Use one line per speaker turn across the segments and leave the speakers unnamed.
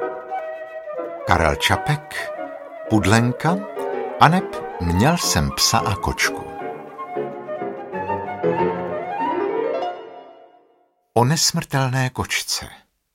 Karel Čapek, Pudlenka, aneb Měl jsem psa a kočku. O nesmrtelné kočce.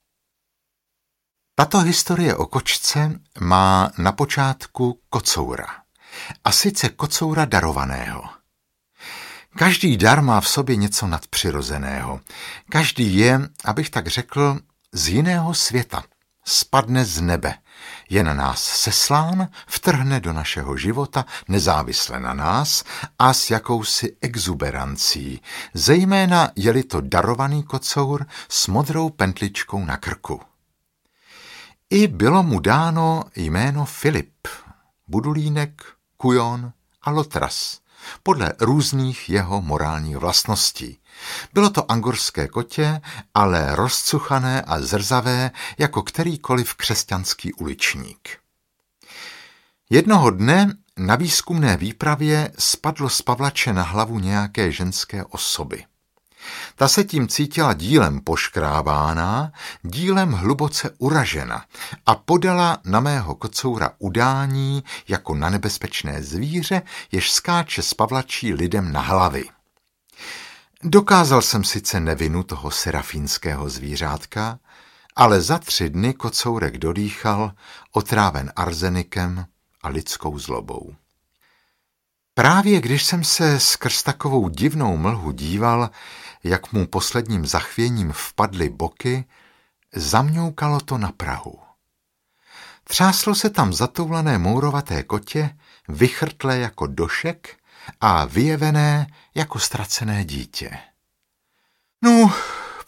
Tato historie o kočce má na počátku kocoura. A sice kocoura darovaného. Každý dar má v sobě něco nadpřirozeného. Každý je, abych tak řekl, z jiného světa. Spadne z nebe. Je na nás seslán, vtrhne do našeho života, nezávisle na nás a s jakousi exuberancí, zejména je-li to darovaný kocour s modrou pentličkou na krku. I bylo mu dáno jméno Filip, Budulínek, Kujon a Lotras, podle různých jeho morálních vlastností. Bylo to angorské kotě, ale rozcuchané a zrzavé jako kterýkoliv křesťanský uličník. Jednoho dne na výzkumné výpravě spadlo z pavlače na hlavu nějaké ženské osoby. Ta se tím cítila dílem poškrábána, dílem hluboce uražena a podala na mého kocoura udání jako na nebezpečné zvíře, jež skáče z pavlačí lidem na hlavy. Dokázal jsem sice nevinu toho serafínského zvířátka, ale za 3 dny kocourek dodýchal, otráven arzenikem a lidskou zlobou. Právě když jsem se skrz takovou divnou mlhu díval, jak mu posledním zachvěním vpadly boky, zamňoukalo to na prahu. Třáslo se tam zatoulané mourovaté kotě, vychrtlé jako došek a vyjevené jako ztracené dítě. No,